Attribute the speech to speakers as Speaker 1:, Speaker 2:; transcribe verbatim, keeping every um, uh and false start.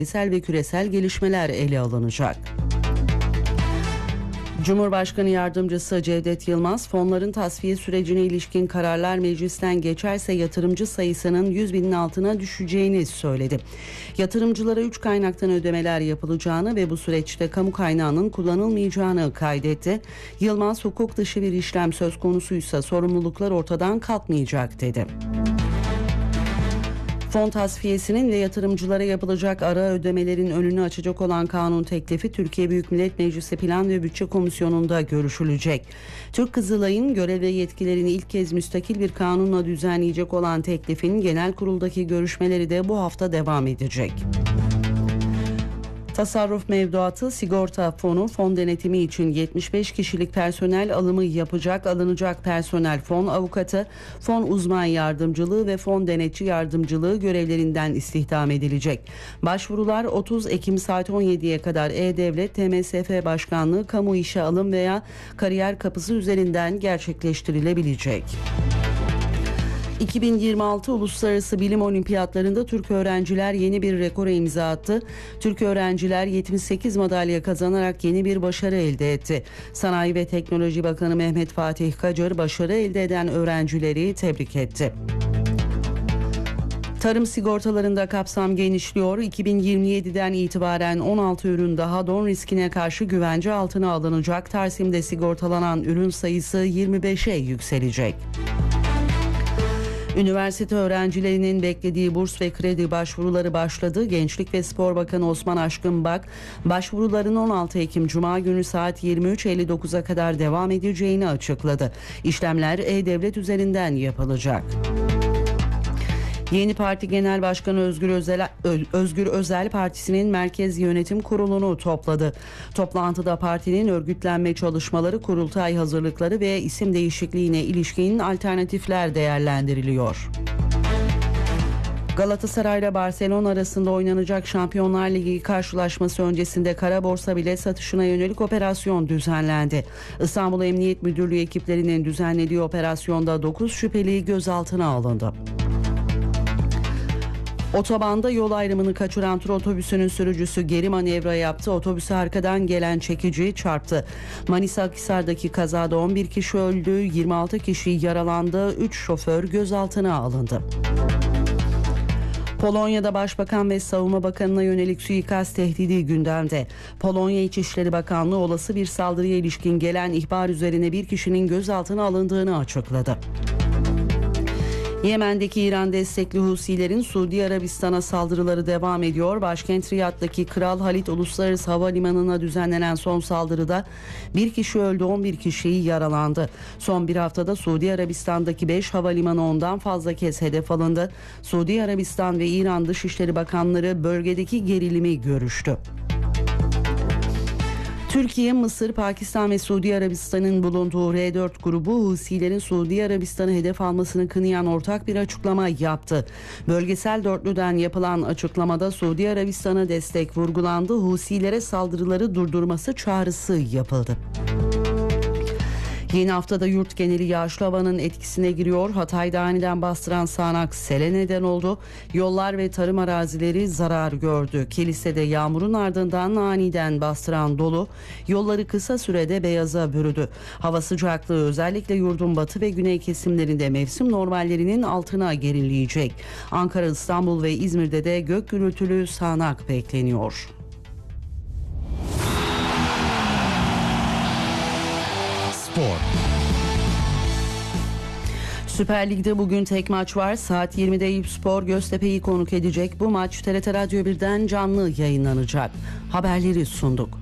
Speaker 1: bölgesel ve küresel gelişmeler ele alınacak. Cumhurbaşkanı Yardımcısı Cevdet Yılmaz, fonların tasfiye sürecine ilişkin kararlar meclisten geçerse yatırımcı sayısının yüz binin altına düşeceğini söyledi. Yatırımcılara üç kaynaktan ödemeler yapılacağını ve bu süreçte kamu kaynağının kullanılmayacağını kaydetti. Yılmaz, hukuk dışı bir işlem söz konusuysa sorumluluklar ortadan kalkmayacak dedi. Fon tasfiyesinin ve yatırımcılara yapılacak ara ödemelerin önünü açacak olan kanun teklifi Türkiye Büyük Millet Meclisi Plan ve Bütçe Komisyonu'nda görüşülecek. Türk Kızılay'ın görev ve yetkilerini ilk kez müstakil bir kanunla düzenleyecek olan teklifin genel kuruldaki görüşmeleri de bu hafta devam edecek. Tasarruf mevduatı sigorta fonu fon denetimi için yetmiş beş kişilik personel alımı yapacak. Alınacak personel fon avukatı, fon uzman yardımcılığı ve fon denetçi yardımcılığı görevlerinden istihdam edilecek. Başvurular otuz Ekim saat on yediye kadar E-Devlet, T M S F Başkanlığı, Kamu İşe Alım veya Kariyer Kapısı üzerinden gerçekleştirilebilecek. iki bin yirmi altı Uluslararası Bilim Olimpiyatlarında Türk öğrenciler yeni bir rekora imza attı. Türk öğrenciler yetmiş sekiz madalya kazanarak yeni bir başarı elde etti. Sanayi ve Teknoloji Bakanı Mehmet Fatih Kacır başarı elde eden öğrencileri tebrik etti. Tarım sigortalarında kapsam genişliyor. iki bin yirmi yediden itibaren on altı ürün daha don riskine karşı güvence altına alınacak. Tarsim'de sigortalanan ürün sayısı yirmi beşe yükselecek. Üniversite öğrencilerinin beklediği burs ve kredi başvuruları başladı. Gençlik ve Spor Bakanı Osman Aşkınbak, başvuruların on altı Ekim Cuma günü saat yirmi üç elli dokuza kadar devam edeceğini açıkladı. İşlemler E-Devlet üzerinden yapılacak. Yeni Parti Genel Başkanı Özgür Özel, Özgür Özel Partisi'nin Merkez Yönetim Kurulu'nu topladı. Toplantıda partinin örgütlenme çalışmaları, kurultay hazırlıkları ve isim değişikliğine ilişkin alternatifler değerlendiriliyor. Galatasaray ile Barcelona arasında oynanacak Şampiyonlar Ligi karşılaşması öncesinde kara borsa bilet satışına yönelik operasyon düzenlendi. İstanbul Emniyet Müdürlüğü ekiplerinin düzenlediği operasyonda dokuz şüpheli gözaltına alındı. Otobanda yol ayrımını kaçıran tur otobüsünün sürücüsü geri manevra yaptı. Otobüse arkadan gelen çekici çarptı. Manisa Akhisar'daki kazada on bir kişi öldü, yirmi altı kişi yaralandı, üç şoför gözaltına alındı. Polonya'da Başbakan ve Savunma Bakanı'na yönelik suikast tehdidi gündemde. Polonya İçişleri Bakanlığı olası bir saldırıya ilişkin gelen ihbar üzerine bir kişinin gözaltına alındığını açıkladı. Yemen'deki İran destekli Husilerin Suudi Arabistan'a saldırıları devam ediyor. Başkent Riyad'daki Kral Halid Uluslararası Havalimanı'na düzenlenen son saldırıda bir kişi öldü, on bir kişi yaralandı. Son bir haftada Suudi Arabistan'daki beş havalimanı ondan fazla kez hedef alındı. Suudi Arabistan ve İran Dışişleri Bakanları bölgedeki gerilimi görüştü. Türkiye, Mısır, Pakistan ve Suudi Arabistan'ın bulunduğu R dört grubu Husilerin Suudi Arabistan'ı hedef almasını kınayan ortak bir açıklama yaptı. Bölgesel dörtlüden yapılan açıklamada Suudi Arabistan'a destek vurgulandı. Husilere saldırıları durdurması çağrısı yapıldı. Yeni haftada yurt geneli yağışlı havanın etkisine giriyor. Hatay'da aniden bastıran sağanak sele neden oldu. Yollar ve tarım arazileri zarar gördü. Kilis'te yağmurun ardından aniden bastıran dolu yolları kısa sürede beyaza bürüdü. Hava sıcaklığı özellikle yurdun batı ve güney kesimlerinde mevsim normallerinin altına gerileyecek. Ankara, İstanbul ve İzmir'de de gök gürültülü sağanak bekleniyor.
Speaker 2: Spor.
Speaker 1: Süper Lig'de bugün tek maç var. Saat yirmide Eyüpspor Göztepe'yi konuk edecek. Bu maç T R T Radyo birden canlı yayınlanacak. Haberleri sunduk.